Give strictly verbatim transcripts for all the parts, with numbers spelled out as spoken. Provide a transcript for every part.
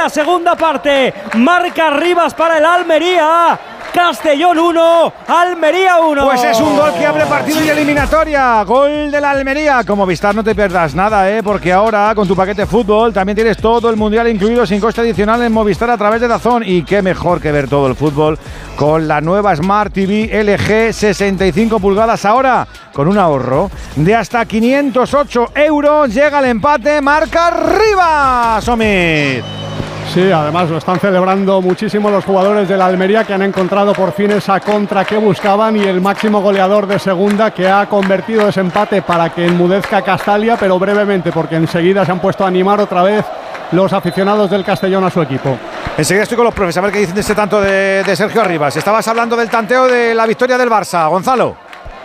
la segunda parte. Marca Rivas para el Almería. Castellón uno, Almería uno. Pues es un gol que abre partido y eliminatoria. Gol de la Almería. Como Movistar no te pierdas nada, ¿eh? Porque ahora con tu paquete fútbol también tienes todo el mundial incluido sin coste adicional en Movistar a través de DAZN. Y qué mejor que ver todo el fútbol con la nueva Smart T V L G sesenta y cinco pulgadas. Ahora con un ahorro de hasta quinientos ocho euros. Llega el empate. Marca Rivas, Omid. Sí, además lo están celebrando muchísimo los jugadores de la Almería, que han encontrado por fin esa contra que buscaban, y el máximo goleador de segunda, que ha convertido ese empate para que enmudezca Castalia, pero brevemente, porque enseguida se han puesto a animar otra vez los aficionados del Castellón a su equipo. Enseguida estoy con los profes, a ver qué dicen de este tanto de, de Sergio Arribas. Estabas hablando del tanteo de la victoria del Barça, Gonzalo.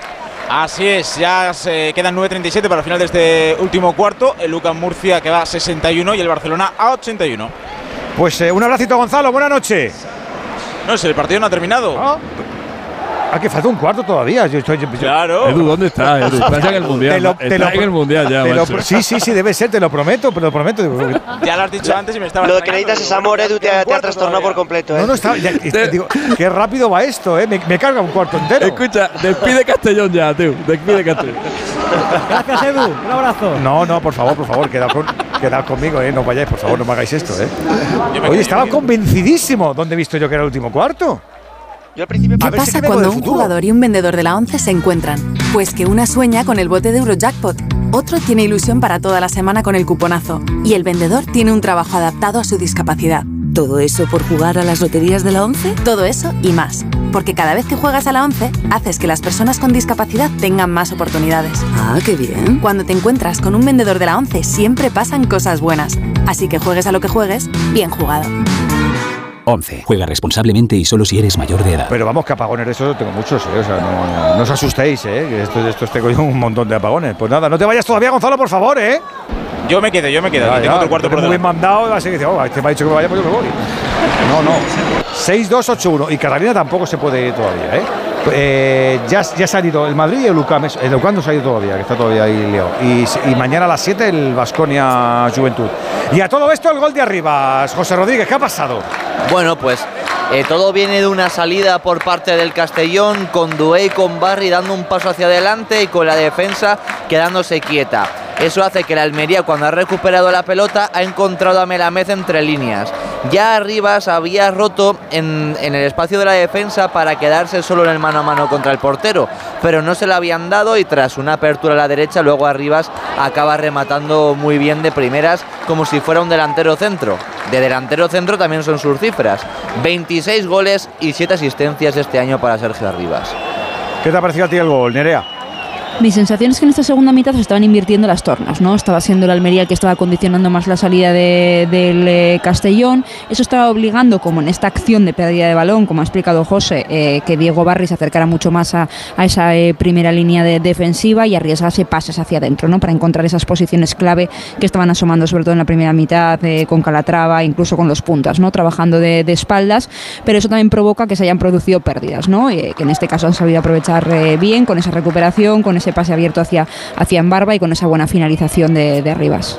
Así es, ya se quedan nueve treinta y siete para el final de este último cuarto. El Lucas Murcia que va a sesenta y uno y el Barcelona a ochenta y uno. Pues eh, un abracito, Gonzalo, buena noche. No sé, el partido no ha terminado. Ah, ah que falta un cuarto todavía. Yo estoy, yo, claro. Edu, ¿dónde está? Edu, estás en el mundial. Te lo, te estás lo, en el mundial ya. Te lo, sí, sí, sí, debe ser, te lo prometo, te lo prometo. Ya lo has dicho antes y me estaba. Lo que necesitas es amor, Edu, te, te ha trastornado por completo. ¿eh? No, no, está, ya, digo, qué rápido va esto, ¿eh? Me, me carga un cuarto entero. Escucha, despide Castellón ya, tío. Despide Castellón. Gracias, Edu. Un abrazo. No, no, por favor, por favor, quedad, con, quedad conmigo, ¿eh? No vayáis, por favor, no me hagáis esto, ¿eh? Oye, estaba convencidísimo. ¿Dónde he visto yo que era el último cuarto? Yo al principio ¿Qué pasa si cuando un jugador y un vendedor de la ONCE se encuentran? Pues que una sueña con el bote de Eurojackpot, otro tiene ilusión para toda la semana con el cuponazo y el vendedor tiene un trabajo adaptado a su discapacidad. ¿Todo eso por jugar a las loterías de la ONCE? Todo eso y más. Porque cada vez que juegas a la ONCE, haces que las personas con discapacidad tengan más oportunidades. Ah, qué bien. Cuando te encuentras con un vendedor de la ONCE, siempre pasan cosas buenas. Así que juegues a lo que juegues, bien jugado. once. Juega responsablemente y solo si eres mayor de edad. Pero vamos, que apagones de eso tengo muchos, ¿eh? O sea, no, no os asustéis, ¿eh? Que esto, esto tengo yo un montón de apagones. Pues nada, no te vayas todavía, Gonzalo, por favor, ¿eh? Yo me quedo, yo me quedo. Ya, tengo ya, otro cuarto por muy bien mandado, así que dice, oh, este me ha dicho que me vaya, pues yo me voy. No, no. seis dos ocho uno. Y Catalina tampoco se puede ir todavía, ¿eh? Eh, ya, ya ha salido el Madrid y el UCAM. El UCAM no se ha ido todavía, que está todavía ahí liado. Y, y mañana a las siete el Baskonia Juventud. Y a todo esto el gol de Arribas. José Rodríguez, ¿qué ha pasado? Bueno, pues eh, todo viene de una salida por parte del Castellón, con Dué y con Barry dando un paso hacia adelante y con la defensa quedándose quieta. Eso hace que la Almería, cuando ha recuperado la pelota, ha encontrado a Melamez entre líneas. Ya Arribas había roto en, en el espacio de la defensa para quedarse solo en el mano a mano contra el portero, pero no se la habían dado y tras una apertura a la derecha, luego Arribas acaba rematando muy bien de primeras, como si fuera un delantero centro. De delantero centro también son sus cifras: veintiséis goles y siete asistencias este año para Sergio Arribas. ¿Qué te ha parecido a ti el gol, Nerea? Mi sensación es que en esta segunda mitad se estaban invirtiendo las tornas, ¿no? Estaba siendo la Almería el que estaba condicionando más la salida de, del eh, Castellón. Eso estaba obligando, como en esta acción de pérdida de balón, como ha explicado José, eh, que Diego Barry se acercara mucho más a, a esa eh, primera línea de defensiva y arriesgase pases hacia adentro, ¿no? Para encontrar esas posiciones clave que estaban asomando, sobre todo en la primera mitad, eh, con Calatrava, incluso con los puntas, ¿no? Trabajando de, de espaldas, pero eso también provoca que se hayan producido pérdidas, ¿no? Eh, que en este caso han sabido aprovechar eh, bien, con esa recuperación, con ese pase abierto hacia, hacia Embarba y con esa buena finalización de, de Arribas.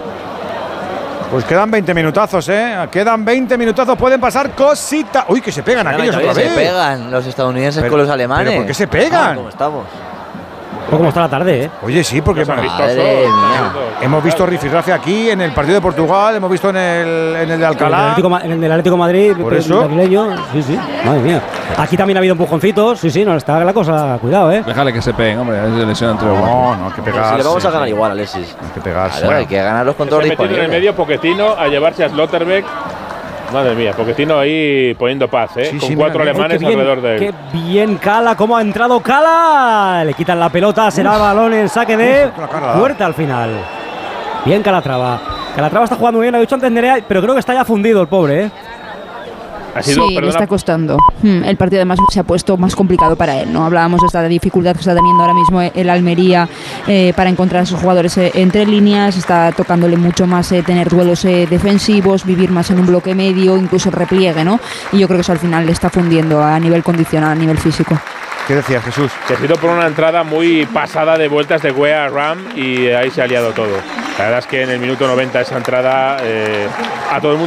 Pues quedan veinte minutazos, ¿eh? Quedan veinte minutazos, pueden pasar cositas. Uy, que se pegan Claro, aquellos otra se vez. Se pegan los estadounidenses pero, con los alemanes. ¿Pero por qué se pegan? Ah, ¿cómo estamos? ¿Cómo está la tarde, eh? Oye, sí, porque Madre mía. hemos visto rifirrafe aquí en el partido de Portugal, hemos visto en el, en el de Alcalá. En el, Atlético, en el del Atlético Madrid, por eso. Brasileño, sí, sí. Madre mía. Aquí también ha habido empujoncitos, sí, sí, no está la cosa, cuidado, eh. Déjale que se peguen, hombre, se lesiona entre los No, no, hay que pegarse. Si le vamos a ganar igual, Alexis. Hay que pegarse. Claro, hay que ganarlos con todos Se ha metido en el medio Pochettino a llevarse a Slotterbeck. Madre mía, Pochettino ahí poniendo paz, ¿eh? Sí, con sí, cuatro mira, alemanes Ay, qué bien, alrededor de él. Qué bien Cala, cómo ha entrado Cala. Le quitan la pelota, será el balón en saque de fuerte al final. Bien Calatrava. Calatrava está jugando muy bien, lo ha dicho antes Nerea, pero creo que está ya fundido el pobre, ¿eh? Ha sido, sí, le está costando. Hmm, el partido además se ha puesto más complicado para él, ¿no? Hablábamos de esta dificultad que está teniendo ahora mismo el Almería eh, para encontrar a sus jugadores eh, entre líneas. Está tocándole mucho más eh, tener duelos eh, defensivos, vivir más en un bloque medio, incluso el repliegue, ¿no? Y yo creo que eso al final le está fundiendo a nivel condicional, a nivel físico. ¿Qué decías, Jesús? Que ha sido por una entrada muy pasada de vueltas de Guea a Ram y ahí se ha liado todo. La verdad es que en el minuto noventa esa entrada eh, a todo el mundo